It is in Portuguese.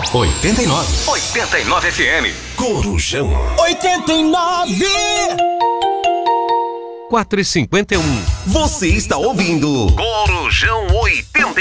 89 FM. Corujão. 89. 4h51. Você está ouvindo Corujão 89.